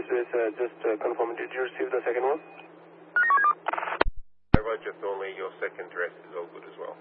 just confirm, did you receive the second one? Roger, Thornley, your second address is all good as well.